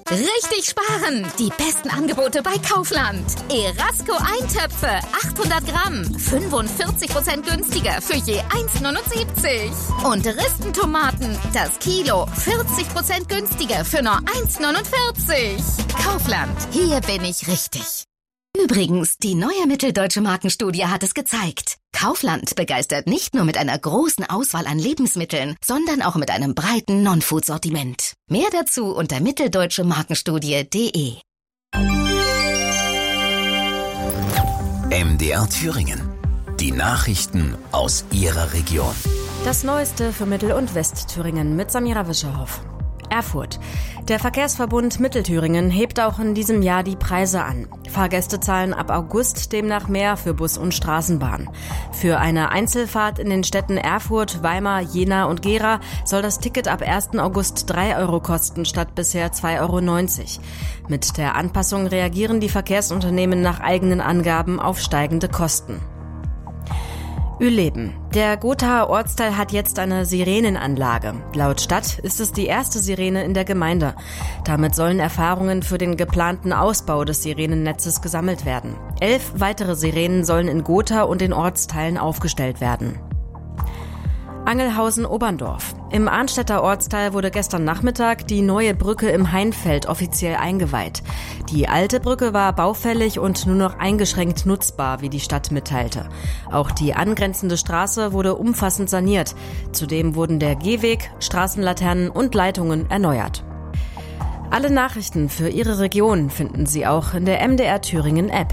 Richtig sparen! Die besten Angebote bei Kaufland. Erasco Eintöpfe, 800 Gramm, 45% günstiger für je 1,79. Und Ristentomaten, das Kilo, 40% günstiger für nur 1,49. Kaufland, hier bin ich richtig. Übrigens, die neue Mitteldeutsche Markenstudie hat es gezeigt. Kaufland begeistert nicht nur mit einer großen Auswahl an Lebensmitteln, sondern auch mit einem breiten Non-Food-Sortiment. Mehr dazu unter mitteldeutschemarkenstudie.de. MDR Thüringen. Die Nachrichten aus Ihrer Region. Das Neueste für Mittel- und Westthüringen mit Samira Wischerhoff. Erfurt. Der Verkehrsverbund Mittelthüringen hebt auch in diesem Jahr die Preise an. Fahrgäste zahlen ab August demnach mehr für Bus und Straßenbahn. Für eine Einzelfahrt in den Städten Erfurt, Weimar, Jena und Gera soll das Ticket ab 1. August 3 Euro kosten statt bisher 2,90 Euro. Mit der Anpassung reagieren die Verkehrsunternehmen nach eigenen Angaben auf steigende Kosten. Ueleben. Der Gothaer Ortsteil hat jetzt eine Sirenenanlage. Laut Stadt ist es die erste Sirene in der Gemeinde. Damit sollen Erfahrungen für den geplanten Ausbau des Sirenennetzes gesammelt werden. 11 weitere Sirenen sollen in Gotha und den Ortsteilen aufgestellt werden. Angelhausen-Oberndorf. Im Arnstädter Ortsteil wurde gestern Nachmittag die neue Brücke im Hainfeld offiziell eingeweiht. Die alte Brücke war baufällig und nur noch eingeschränkt nutzbar, wie die Stadt mitteilte. Auch die angrenzende Straße wurde umfassend saniert. Zudem wurden der Gehweg, Straßenlaternen und Leitungen erneuert. Alle Nachrichten für Ihre Region finden Sie auch in der MDR Thüringen App.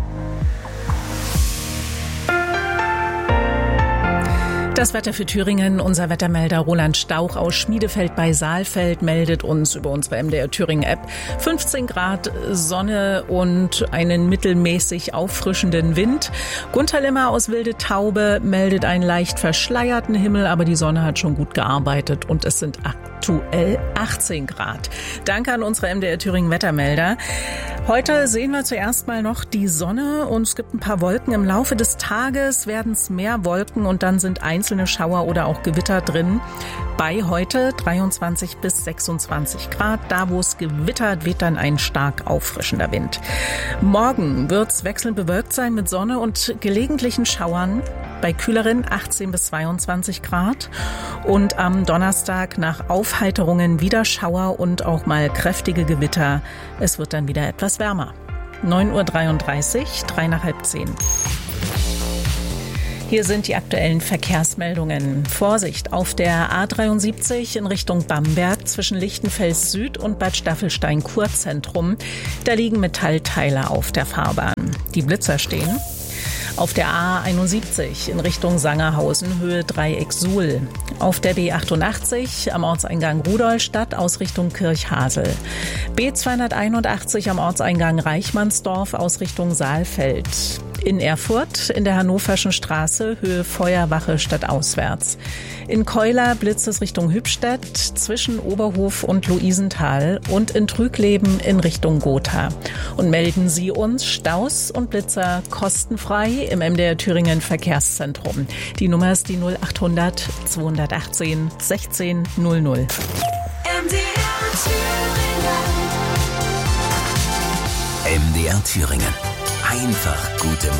Das Wetter für Thüringen. Unser Wettermelder Roland Stauch aus Schmiedefeld bei Saalfeld meldet uns über unsere MDR Thüringen App 15 Grad Sonne und einen mittelmäßig auffrischenden Wind. Gunther Limmer aus Wilde Taube meldet einen leicht verschleierten Himmel, aber die Sonne hat schon gut gearbeitet und es sind aktuell 18 Grad. Danke an unsere MDR Thüringen Wettermelder. Heute sehen wir zuerst mal noch die Sonne und es gibt ein paar Wolken. Im Laufe des Tages werden es mehr Wolken und dann sind einzelne Schauer oder auch Gewitter drin. Bei heute 23 bis 26 Grad. Da, wo es gewittert, weht dann ein stark auffrischender Wind. Morgen wird es wechselnd bewölkt sein mit Sonne und gelegentlichen Schauern. Bei kühleren 18 bis 22 Grad. Und am Donnerstag nach Aufheiterungen wieder Schauer und auch mal kräftige Gewitter. Es wird dann wieder etwas wärmer. 9:33 Uhr, 9:55 Uhr. Hier sind die aktuellen Verkehrsmeldungen. Vorsicht auf der A73 in Richtung Bamberg zwischen Lichtenfels Süd und Bad Staffelstein Kurzentrum. Da liegen Metallteile auf der Fahrbahn. Die Blitzer stehen. Auf der A71 in Richtung Sangerhausen, Höhe Dreieck Suhl. Auf der B88 am Ortseingang Rudolstadt aus Richtung Kirchhasel. B281 am Ortseingang Reichmannsdorf aus Richtung Saalfeld. In Erfurt in der Hannoverschen Straße, Höhe Feuerwache stadtauswärts. In Keuler blitzt es Richtung Hübstedt zwischen Oberhof und Luisenthal und in Trügleben in Richtung Gotha. Und melden Sie uns Staus und Blitzer kostenfrei im MDR Thüringen Verkehrszentrum. Die Nummer ist die 0800 218 16 00. MDR Thüringen. MDR Thüringen. Einfach gute